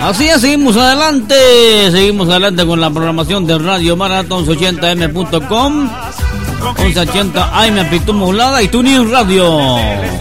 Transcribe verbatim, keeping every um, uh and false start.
Así es, seguimos adelante, seguimos adelante con la programación de Radio Maratón ochenta eme punto com, once ochenta A M amplitud modulada y Tuning Radio.